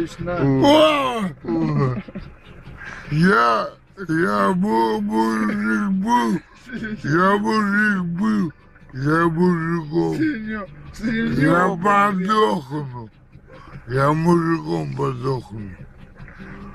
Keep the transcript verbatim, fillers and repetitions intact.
Ильич, на. О! Я, я был, мужик был, я мужик был, я мужиком. Синё, Я подохну, я мужиком подохну.